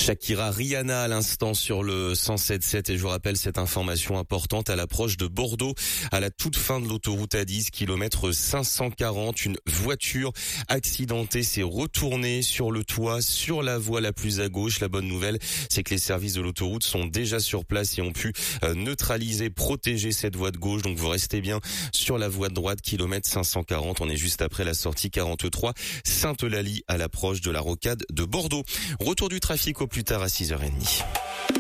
Shakira, Rihanna à l'instant sur le 107.7 et je vous rappelle cette information importante à l'approche de Bordeaux, à la toute fin de l'autoroute A10, kilomètre 540, une voiture accidentée s'est retournée sur le toit, sur la voie la plus à gauche. La bonne nouvelle, c'est que les services de l'autoroute sont déjà sur place et ont pu neutraliser, protéger cette voie de gauche. Donc vous restez bien sur la voie de droite, kilomètre 540. On est juste après la sortie 43 Sainte-Eulalie à l'approche de la rocade de Bordeaux. Retour du trafic au plus tard à 6h30.